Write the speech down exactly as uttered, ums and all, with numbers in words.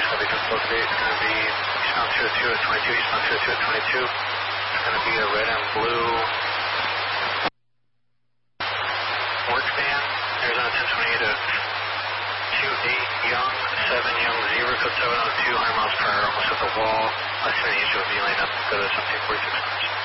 going to be just locate. It's going to be eastbound two oh two at twenty-two, eastbound two oh two at twenty-two. It's going to be a red and blue work van. Arizona ten twenty-eight at two eight Young, seven Young, zero, code seven oh two, one hundred miles per hour, almost at the wall. Less than the issue of V lane up, go to seventeen forty-six.